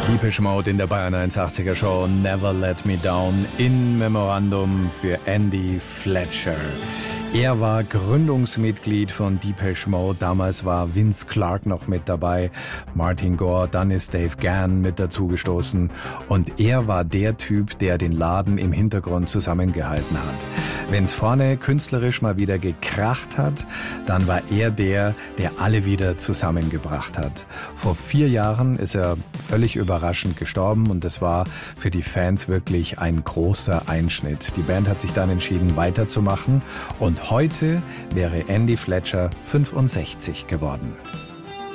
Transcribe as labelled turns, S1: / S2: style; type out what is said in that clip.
S1: Depeche Mode in der Bayern 180er Show Never Let Me Down in Memorandum für Andy Fletcher. Er war Gründungsmitglied von Depeche Mode. Damals war Vince Clarke noch mit dabei, Martin Gore, dann ist Dave Gahan mit dazugestoßen. Und er war der Typ, der den Laden im Hintergrund zusammengehalten hat. Wenn es vorne künstlerisch mal wieder gekracht hat, dann war er der alle wieder zusammengebracht hat. Vor 4 Jahren ist er völlig überraschend gestorben und das war für die Fans wirklich ein großer Einschnitt. Die Band hat sich dann entschieden, weiterzumachen und heute wäre Andy Fletcher 65 geworden.